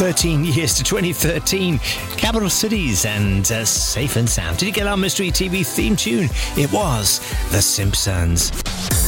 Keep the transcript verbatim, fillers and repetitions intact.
thirteen years to twenty thirteen. Capital Cities and uh, Safe and Sound. Did you get our Mystery T V theme tune? It was The Simpsons.